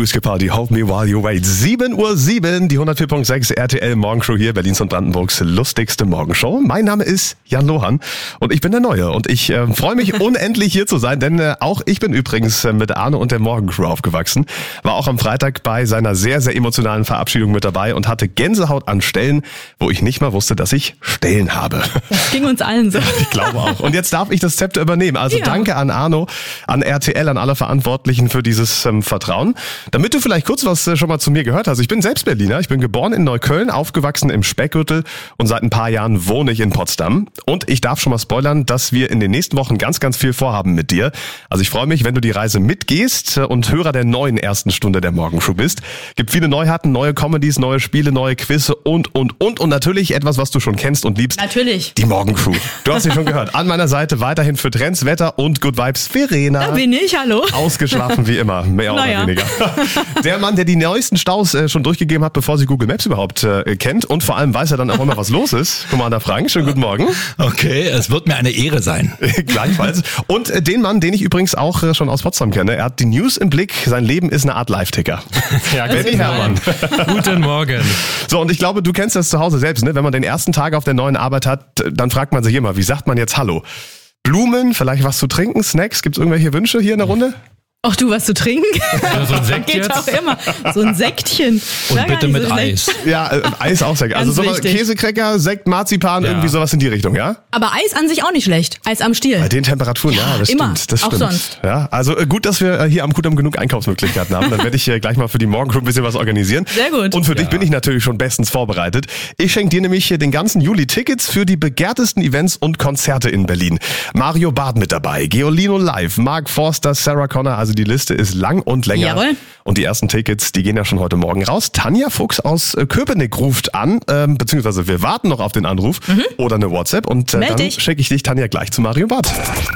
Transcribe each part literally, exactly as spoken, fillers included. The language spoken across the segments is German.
Luis Capaldi, Hold Me While You Wait. sieben Uhr sieben, die hundertvier Komma sechs R T L Morgenshow hier, Berlins und Brandenburgs lustigste Morgenshow. Mein Name ist Jan Lohan und ich bin der Neue und ich äh, freue mich unendlich hier zu sein, denn äh, auch ich bin übrigens äh, mit Arne und der Morgencrew aufgewachsen. War auch am Freitag bei seiner sehr, sehr emotionalen Verabschiedung mit dabei und hatte Gänsehaut an Stellen, wo ich nicht mal wusste, dass ich Stellen habe. Das ging uns allen so. Ich glaube auch. Und jetzt darf ich das Zepter übernehmen. Also ja. Danke an Arno, an R T L, an alle Verantwortlichen für dieses ähm, Vertrauen. Damit du vielleicht kurz was äh, schon mal zu mir gehört hast. Ich bin selbst Berliner. Ich bin geboren in Neukölln, aufgewachsen im Speckgürtel und seit ein paar Jahren wohne ich in Potsdam. Und ich darf schon mal spoilern, dass wir in den nächsten Wochen ganz, ganz viel vorhaben mit dir. Also ich freue mich, wenn du die Reise mitgehst und Hörer der neuen ersten Stunde der Morgenshow bist. Gibt viele Neuheiten, neue Comedies, neue Spiele, neue Quizze und, und, und. Und natürlich etwas, was du schon kennst und liebst. Natürlich. Die Morgencrew. Du hast sie schon gehört. An meiner Seite weiterhin für Trends, Wetter und Good Vibes Verena. Da bin ich, hallo. Ausgeschlafen wie immer, mehr Naja. oder weniger. Der Mann, der die neuesten Staus äh, schon durchgegeben hat, bevor sie Google Maps überhaupt äh, kennt. Und vor allem weiß er dann auch immer, was los ist. Commander Frank, schönen guten Morgen. Okay, es wird mir eine Ehre sein. Gleichfalls. Und äh, den Mann, den ich übrigens auch äh, schon aus Potsdam kenne. Er hat die News im Blick. Sein Leben ist eine Art Live-Ticker. Ja, Benny guten Herrmann. Morgen. Guten Morgen. So, und ich glaube, du kennst das zu Hause selbst, ne? Wenn man den ersten Tag auf der neuen Arbeit hat, dann fragt man sich immer, wie sagt man jetzt Hallo? Blumen, vielleicht was zu trinken, Snacks? Gibt's irgendwelche Wünsche hier in der Runde? Ach du, was zu trinken? Ja, so ein Sekt Geht jetzt. auch immer. So ein Sektchen. Und War gar bitte nicht mit so schlecht. Eis. Ja, äh, Eis auch sehr. Also Ganz so mal wichtig. Käsekräcker, Sekt, Marzipan, Ja. irgendwie sowas in die Richtung, ja? Aber Eis an sich auch nicht schlecht. Eis am Stiel. Bei den Temperaturen, ja, das immer. stimmt. Das Auch stimmt. sonst. Ja, also äh, gut, dass wir äh, hier am Kudam genug Einkaufsmöglichkeiten haben. Dann werde ich äh, gleich mal für die Morgencrew ein bisschen was organisieren. Sehr gut. Und für dich bin ich natürlich schon bestens vorbereitet. Ich schenke dir nämlich hier den ganzen Juli Tickets für die begehrtesten Events und Konzerte in Berlin. Mario Barth mit dabei, Geolino Live, Mark Forster, Sarah Connor, also die Liste ist lang und länger. Jawohl. Und die ersten Tickets, die gehen ja schon heute Morgen raus. Tanja Fuchs aus äh, Köpenick ruft an, ähm, beziehungsweise wir warten noch auf den Anruf oder eine WhatsApp und äh, Meld dann dich. schicke ich dich, Tanja, gleich zu Mario Barth.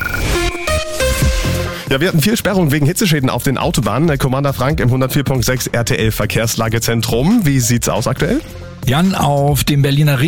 Ja, wir hatten viel Sperrung wegen Hitzeschäden auf den Autobahnen. Der Commander Frank im hundertvier Komma sechs R T L Verkehrslagezentrum. Wie sieht's aus aktuell? Jan, auf dem Berliner Ring